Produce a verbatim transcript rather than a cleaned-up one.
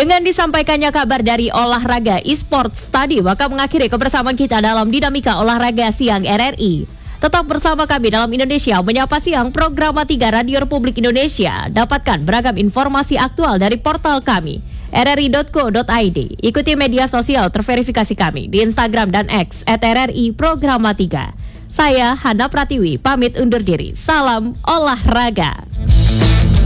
Dengan disampaikannya kabar dari olahraga e-sports tadi, maka mengakhiri kebersamaan kita dalam Dinamika Olahraga Siang R R I. Tetap bersama kami dalam Indonesia Menyapa Siang, program tiga Radio Republik Indonesia. Dapatkan beragam informasi aktual dari portal kami, r r i dot co dot i d. Ikuti media sosial terverifikasi kami di Instagram dan X at R R I Programa tiga. Saya Hana Pratiwi, pamit undur diri. Salam olahraga.